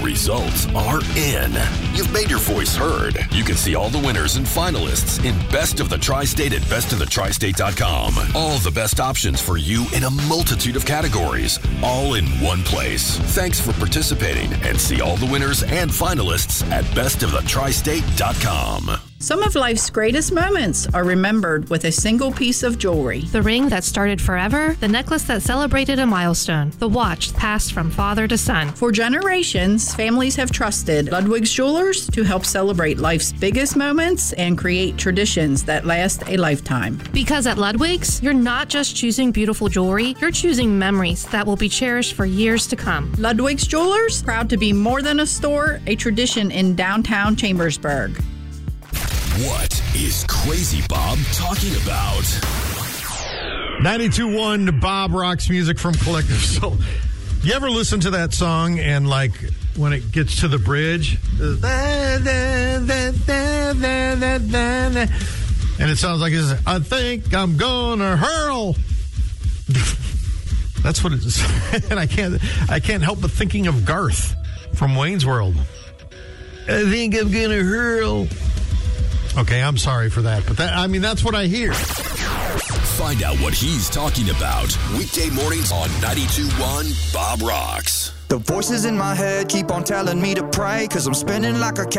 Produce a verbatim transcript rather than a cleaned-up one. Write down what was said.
results are in. You've made your voice heard. You can see all the winners and finalists in Best of the Tri-State at best of the tri state dot com. All the best options for you in a multitude of categories, all in one place. Thanks for participating, and see all the winners and finalists at best of the tri state dot com. Some of life's greatest moments are remembered with a single piece of jewelry. The ring that started forever, the necklace that celebrated a milestone, the watch passed from father to son. For generations, families have trusted Ludwig's Jewelers to help celebrate life's biggest moments and create traditions that last a lifetime. Because at Ludwig's, you're not just choosing beautiful jewelry, you're choosing memories that will be cherished for years to come. Ludwig's Jewelers, proud to be more than a store, a tradition in downtown Chambersburg. What is Crazy Bob talking about? ninety-two point one Bob Rocks music from Collective Soul. You ever listen to that song and, like, when it gets to the bridge, and it sounds like it's, I think I'm gonna hurl. That's what it is. And I can't, I can't help but thinking of Garth from Wayne's World. I think I'm gonna hurl. Okay, I'm sorry for that, but that, I mean, that's what I hear. Find out what he's talking about weekday mornings on ninety-two point one Bob Rocks. The voices in my head keep on telling me to pray, 'cause I'm spinning like a